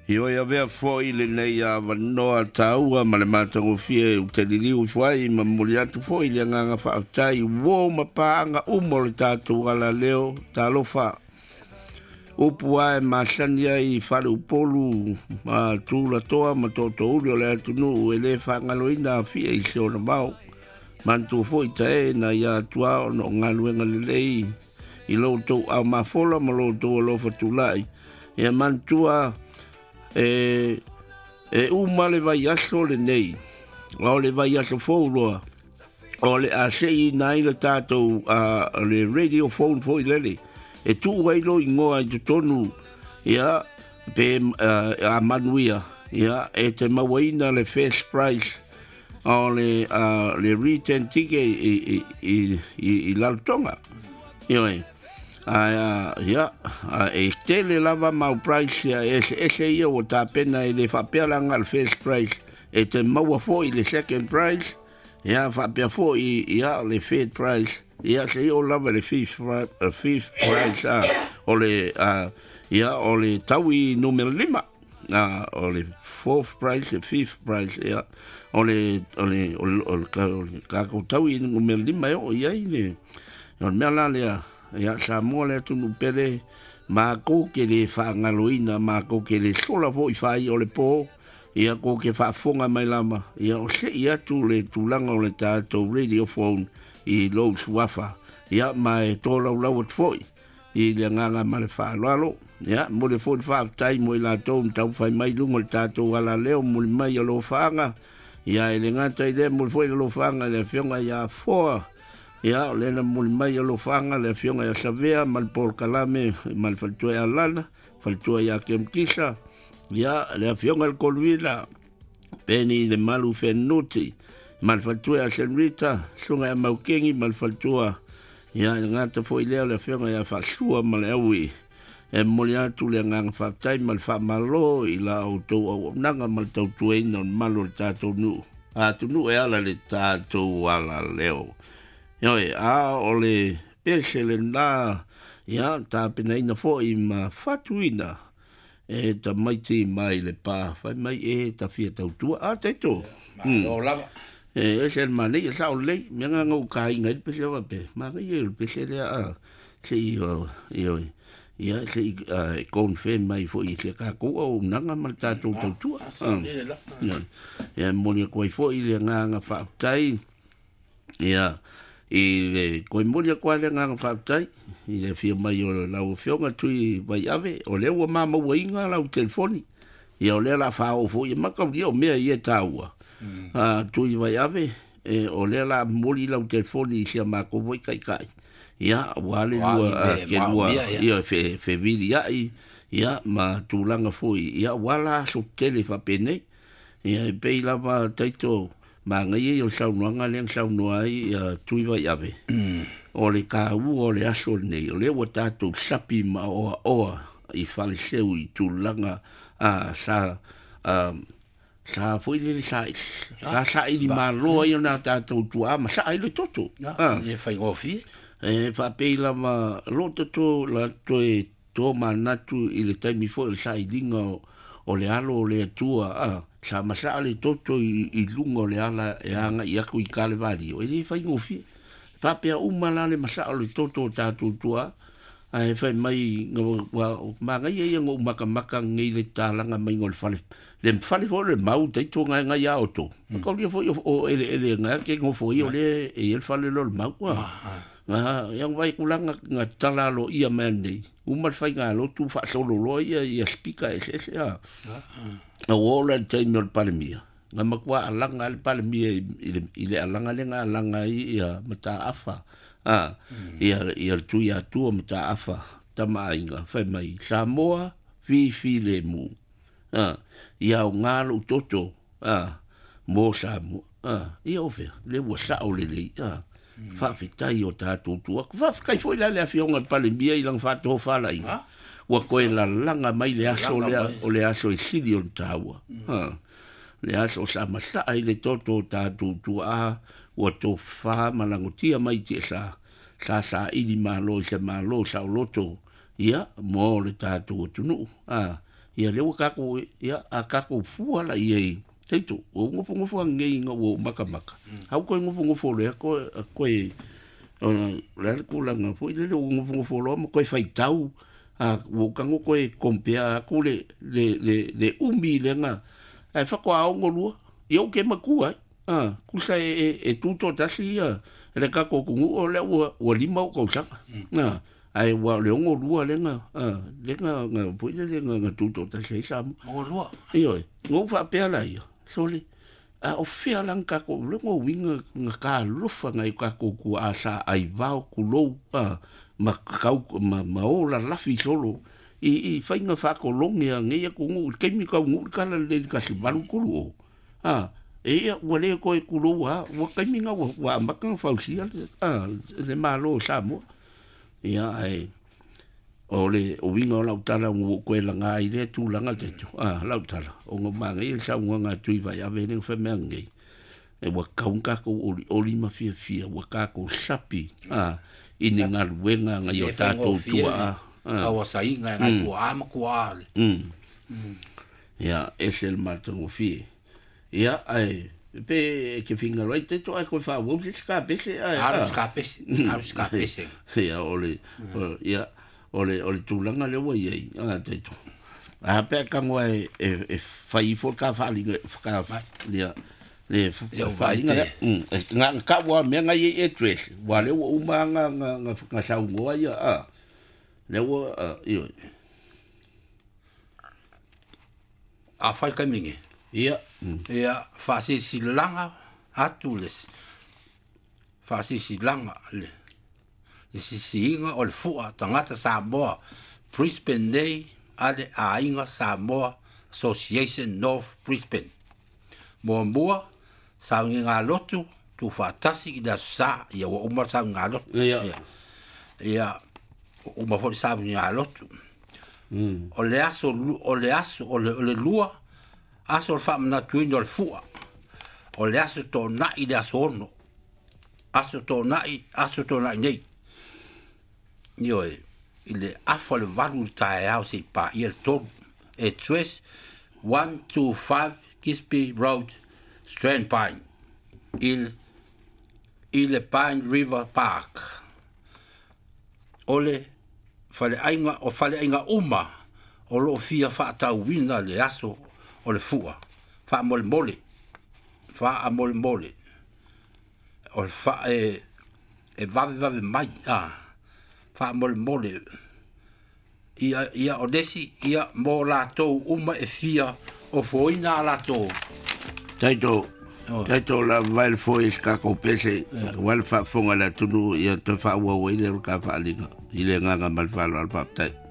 Io ia vea foi le nei a vanoa taua ma le matango fie u te liliu fuai ma muli atu foi le nganga whaatai wo ma paanga umo le tātou ala leo tālofa upu ae ma sania i whare upolu ma tūla toa ma toto uri o le atunu e le whangaloina fie i seona mau mantu foi tae na ia tua o no ngaluenga le lei i lo tau au mafola ma lo tau alofa tūlai ia mantua e uma le vai aso le nei o le vai aso fōloa o le a sei nai le tātou le radio phone foi lele e tu wailo ingoa i tonu ia pe a manuia ia e te mawaina le first prize o le return ticket i laltonga ia ia e tele lava mau price ia ese ia o ta pena e le whapea al first price e te maua foi le second price ia whapea foi ia le third price ia se o lava le fifth price o le ia o le taui numero 5 o le fourth price le fifth price ia o le kako taui numero 5 ia ile o mea la lea ia sa mo le tunu pele ma ko ke le whangaloina ma ko ke le sola fo i whai o le po ia ko ke whafonga mai lama ia o se ia tu le tulanga o le tātou radio phone i lo suafa ia mai tola lau at foi i le nganga ma le whaalalo ia mo le fo whaatai mo i la tau tau whai mai lungo le tātou ala leo mo le mai o lo whaanga ia i le ngata i le mo le fo i lo whaanga le whionga ia foa ia le na muli mai lo fanga le fionga ya savea mal por kalame mal faltua ya lana faltua ya kemkisa ia le fionga el colvila peni de malu fenuti mal faltua ya senrita sunga ya maukengi mal faltua ia ngata foi le fionga ya fasua mal ewi e muli atu le ngang fatai mal fa malo ila auto o nanga mal tau tuena malo tato nu nu e ala le tato ala leo Yoi, ole pese le nā, ia, tā pena ina fo i ma fatuina, e ta maiti mai le pā, fai mai e ta fia tautua, taito. O lava. E se ma nei, sa o lei, mea ngā ngau kā inga i pese wa pe, ma ngai e pese lea, se i, ia, se i kon fe mai fo i se kā kua o nanga ma tātou tautua. Ia, moni a koi fo i le ngā ngā whaatai, ia, i le koe moria kwa le nganga whaatai i le fia mai o lau whionga tui vai ave o le ua mama ua inga lau telefoni i o le la whao fo i makau lia o mea i e tāua tui vai ave o le la mori lau telefoni i sia mako voi kai kai ia wale lua ke lua ia fe vili ai ia ma tūlanga foi ia wala so tele whapene ia pei lava taito ma ngai e o saunoanga le saunoa ai tui vai ave o le kāu o le aso nei o le ua tātou sapi ma oa i whaleseu i tūlanga sa foi le sa ili ma loa i o nā tātou tua ma sa ai le toto e whai ngofi e whapeila ma lo toto la toe tō manatu i le taimi fo i le sa i linga o le alo o le atua sa masa ale toto i lungo le ala e anga i aku i kale wari o e whai ngofi whapea umala le masa ale toto tātou tua e whai mai ma ngai e ngau maka ngai le tālanga mai ngol whale le mwhale fo le mau teito ngai a oto kau lia fo o ele ngai ke ngofo i o le e el whale lo le mau yang vai kulanga nga talalo ia mane umal fai nga lo tu fa solo lo ia spika ese a wola taimol palmia nga makwa alanga al palmia ile alanga le nga alanga ia mata afa ia tu ia tu mata afa tama inga fai mai Samoa fi le mu ia ngalo toto mo Samoa ia ofe le wasa o le fa fitai o tātou tua fa kai foi la le afionga palembia i lang fato fala inga wa koe la langa mai le aso o le aso i sidi o taua le aso sa masa ai le toto tātou tua wa to fa malangotia mai te sa ili malo se malo sa loto ia mo le tātou tunu ia le kako ia a kako fua la ia teito o ngofo ngai nga o maka hau ko ngofo le ko le ko la nga foi le ngofo lo mo ko fai tau a o kango ko kompea ko le umi le nga ai fa ko a ngolu eu ke makua kusa e tuto tasi le kako ku o le o lima ko saka ai wa le ngolua le nga poi le nga tuto tasi sam ngolua io ngo fa pe ala io soli a o fia lang kako le ngo winga nga ka lufa nga kako ku asa ai vao ku lo ma kau ma ola la fi solo i fa nga fa ko longia nge ku ngo ke mi ka ngo ka le ka si balu ku e wale ko e kulua wa kaiminga wa mbaka fausia le malo samo ia ai ole o winga o lautala ngo ko la nga ile tu langa te lautala o ngo manga i sa nga tu vai ave ne femengi e wa kaunka ko oli ma fia wa ka ko sapi ini nga luenga nga yo tato tua wa sainga nga ko ama ko ale ia esel matongo fie ia ai pe ke finga right to ai ko fa wo ska pese ska pese ia ole ole tulanga le wo ia te to a pe ka ngo e fai fo ka fa li ka ia le fa li nga ka wa me nga e tres wa le wo ma nga sa ngo ia le wo io a fai ka mingi ia fasi silanga atules fasi silanga le sisinga o le fua tangata Samoa Brisbane Day ale ainga Samoa Association North Brisbane moa sa nga lotu tu fatasi da sa ia o umar sa nga lotu ia umar fo sa nga lotu o le aso o le lua aso fa na tuino al fua o le aso to na i da sono aso to na nei io ile afo le valu tai au si pa il to e 125 Gisby Road Strand Pine il Pine River Park ole fale ainga uma o lo fia fa ta wina le aso o le fua fa mole o fa e vave mai fa mole ia o desi ia mo la to uma e fia o foina la to taito la vai foi ska ko pese wal fa fonga la tunu ia te fa wa ile ka fa linga ile nga mal fa al pa